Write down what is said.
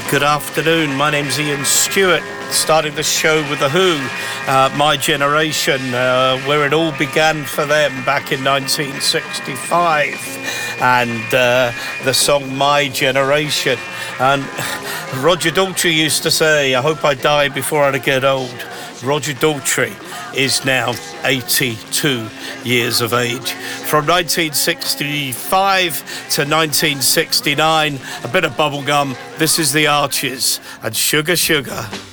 Good afternoon, my name's Ian Stewart, starting the show with The Who, My Generation, where it all began for them back in 1965, and the song My Generation. And Roger Daltrey used to say, I hope I die before I get old. Roger Daltrey is now 82 years of age. From 1965 to 1969, a bit of bubblegum. This is the Archers and Sugar Sugar.